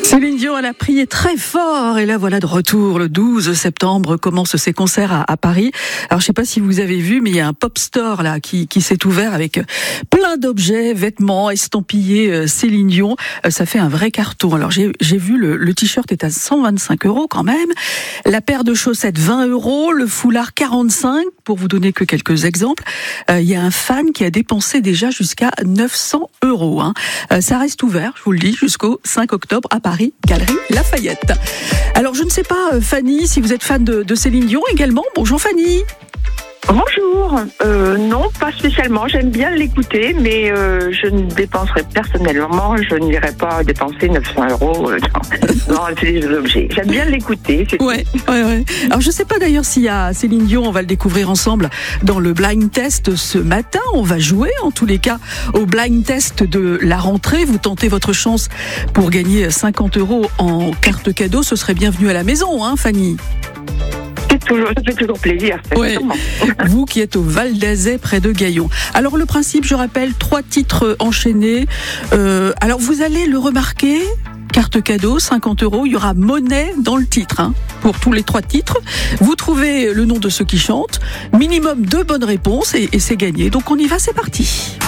Céline Dion, elle a prié très fort et là voilà de retour. Le 12 septembre commencent ses concerts à Paris. Alors je sais pas si vous avez vu, mais il y a un pop store là qui s'est ouvert avec plein d'objets, vêtements, estampillés Céline Dion. Ça fait un vrai carton. Alors j'ai vu le t-shirt est à 125 € quand même. La paire de chaussettes 20 €, le foulard 45 pour vous donner que quelques exemples. Il y a un fan qui a dépensé déjà jusqu'à 900 €. Ça reste ouvert, je vous le dis, jusqu'au 5 octobre à Paris, Galerie Lafayette. Alors je ne sais pas, Fanny, si vous êtes fan de Céline Dion également. Bonjour Fanny. Bonjour. Non, pas spécialement. J'aime bien l'écouter, mais je ne dépenserai personnellement, je n'irai pas dépenser 900 € dans ces objets. J'aime bien l'écouter. Ouais. Alors je sais pas d'ailleurs s'il y a Céline Dion, on va le découvrir ensemble dans le blind test ce matin. On va jouer en tous les cas au blind test de la rentrée. Vous tentez votre chance pour gagner 50 € en carte cadeau. Ce serait bienvenu à la maison, Fanny. Ça fait toujours plaisir. Ouais. Vous qui êtes au Val d'Azay près de Gaillon. Alors le principe, je rappelle, 3 titres enchaînés. Alors vous allez le remarquer, carte cadeau, 50 €. Il y aura monnaie dans le titre, pour tous les 3 titres. Vous trouvez le nom de ceux qui chantent. Minimum 2 bonnes réponses et c'est gagné. Donc on y va, c'est parti.